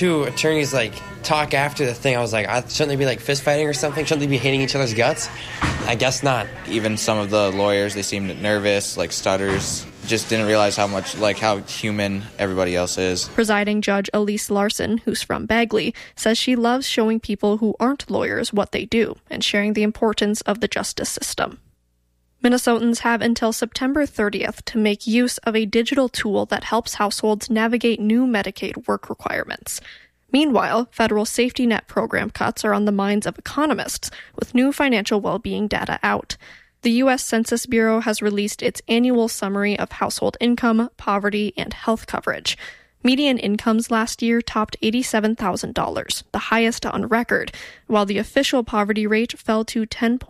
Two attorneys talk after the thing. I was like, shouldn't they be fist fighting or something? Shouldn't they be hitting each other's guts? I guess not. Even some of the lawyers, they seemed nervous, stutters. Just didn't realize how much, how human everybody else is. Presiding Judge Elise Larson, who's from Bagley, says she loves showing people who aren't lawyers what they do and sharing the importance of the justice system. Minnesotans have until September 30th to make use of a digital tool that helps households navigate new Medicaid work requirements. Meanwhile, federal safety net program cuts are on the minds of economists, with new financial well-being data out. The U.S. Census Bureau has released its annual summary of household income, poverty, and health coverage. Median incomes last year topped $87,000, the highest on record, while the official poverty rate fell to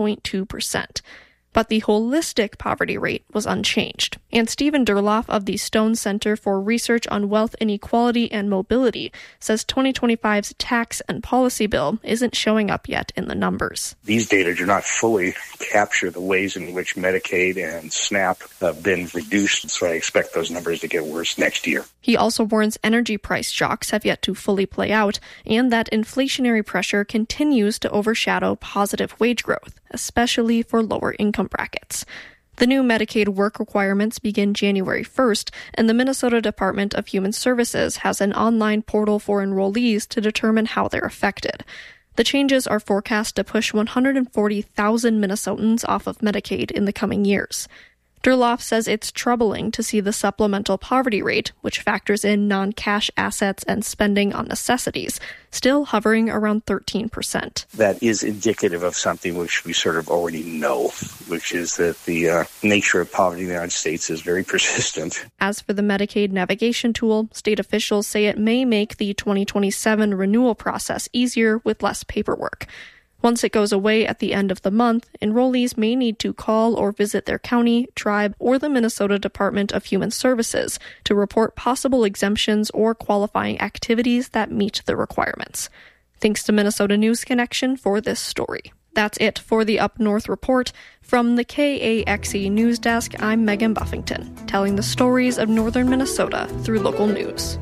10.2%. But the holistic poverty rate was unchanged. And Stephen Durloff of the Stone Center for Research on Wealth Inequality and Mobility says 2025's tax and policy bill isn't showing up yet in the numbers. These data do not fully capture the ways in which Medicaid and SNAP have been reduced, so I expect those numbers to get worse next year. He also warns energy price shocks have yet to fully play out, and that inflationary pressure continues to overshadow positive wage growth, especially for lower income brackets. The new Medicaid work requirements begin January 1st, and the Minnesota Department of Human Services has an online portal for enrollees to determine how they're affected. The changes are forecast to push 140,000 Minnesotans off of Medicaid in the coming years. Durloff says it's troubling to see the supplemental poverty rate, which factors in non-cash assets and spending on necessities, still hovering around 13%. That is indicative of something which we sort of already know, which is that the nature of poverty in the United States is very persistent. As for the Medicaid navigation tool, state officials say it may make the 2027 renewal process easier with less paperwork. Once it goes away at the end of the month, enrollees may need to call or visit their county, tribe, or the Minnesota Department of Human Services to report possible exemptions or qualifying activities that meet the requirements. Thanks to Minnesota News Connection for this story. That's it for the Up North Report. From the KAXE News Desk, I'm Megan Buffington, telling the stories of northern Minnesota through local news.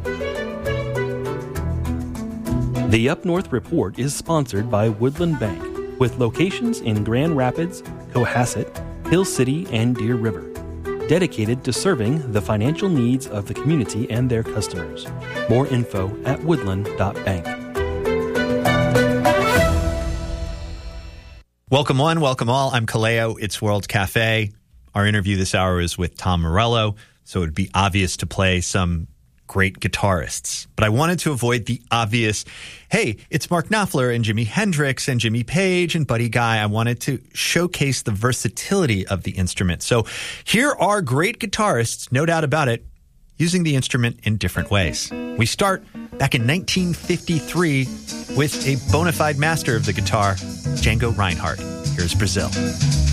The Up North Report is sponsored by Woodland Bank, with locations in Grand Rapids, Cohasset, Hill City, and Deer River, dedicated to serving the financial needs of the community and their customers. More info at woodland.bank. Welcome one, welcome all. I'm Kaleo. It's World Cafe. Our interview this hour is with Tom Morello, so it would be obvious to play some great guitarists. But I wanted to avoid the obvious, hey, it's Mark Knopfler and Jimi Hendrix and Jimmy Page and Buddy Guy. I wanted to showcase the versatility of the instrument. So here are great guitarists, no doubt about it, using the instrument in different ways. We start back in 1953 with a bona fide master of the guitar, Django Reinhardt. Here's Brazil.